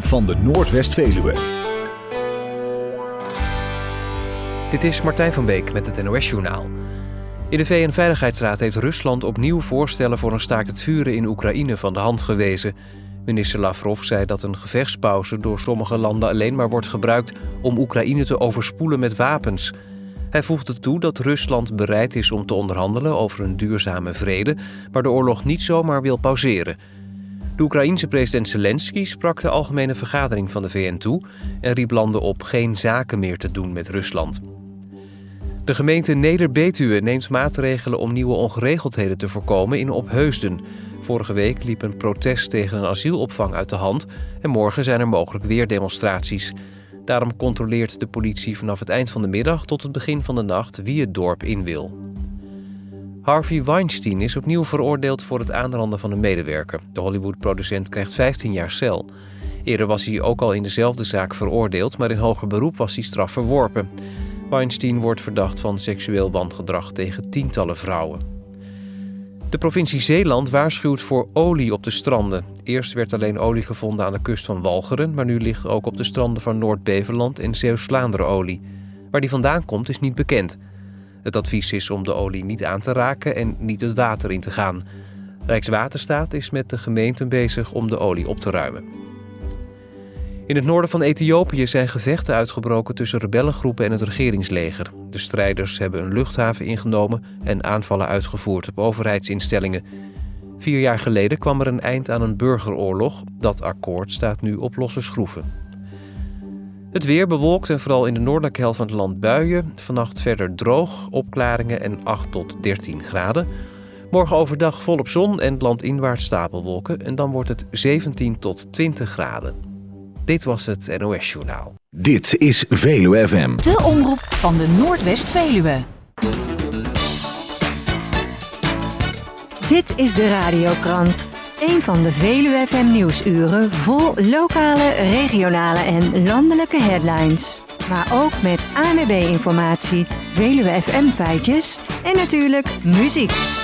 van de Noordwest-Veluwe. Dit is Martijn van Beek met het NOS-journaal. In de VN-veiligheidsraad heeft Rusland opnieuw voorstellen voor een staakt het vuren in Oekraïne van de hand gewezen. Minister Lavrov zei dat een gevechtspauze door sommige landen alleen maar wordt gebruikt om Oekraïne te overspoelen met wapens. Hij voegde toe dat Rusland bereid is om te onderhandelen over een duurzame vrede, maar de oorlog niet zomaar wil pauzeren. De Oekraïense president Zelensky sprak de algemene vergadering van de VN toe en riep landen op geen zaken meer te doen met Rusland. De gemeente Neder-Betuwe neemt maatregelen om nieuwe ongeregeldheden te voorkomen in Opheusden. Vorige week liep een protest tegen een asielopvang uit de hand en morgen zijn er mogelijk weer demonstraties. Daarom controleert de politie vanaf het eind van de middag tot het begin van de nacht wie het dorp in wil. Harvey Weinstein is opnieuw veroordeeld voor het aanranden van een medewerker. De Hollywood-producent krijgt 15 jaar cel. Eerder was hij ook al in dezelfde zaak veroordeeld, maar in hoger beroep was die straf verworpen. Weinstein wordt verdacht van seksueel wangedrag tegen tientallen vrouwen. De provincie Zeeland waarschuwt voor olie op de stranden. Eerst werd alleen olie gevonden aan de kust van Walcheren, maar nu ligt ook op de stranden van Noord-Beveland en Zeeuws-Vlaanderen olie. Waar die vandaan komt is niet bekend. Het advies is om de olie niet aan te raken en niet het water in te gaan. Rijkswaterstaat is met de gemeenten bezig om de olie op te ruimen. In het noorden van Ethiopië zijn gevechten uitgebroken tussen rebellengroepen en het regeringsleger. De strijders hebben een luchthaven ingenomen en aanvallen uitgevoerd op overheidsinstellingen. 4 jaar geleden kwam er een eind aan een burgeroorlog. Dat akkoord staat nu op losse schroeven. Het weer bewolkt en vooral in de noordelijke helft van het land buien. Vannacht verder droog, opklaringen en 8 tot 13 graden. Morgen overdag volop zon en landinwaarts stapelwolken. En dan wordt het 17 tot 20 graden. Dit was het NOS-journaal. Dit is Veluwe FM. De omroep van de Noordwest-Veluwe. Dit is de Radiokrant. Een van de Veluwe FM nieuwsuren vol lokale, regionale en landelijke headlines. Maar ook met ANWB-informatie, Veluwe FM feitjes en natuurlijk muziek.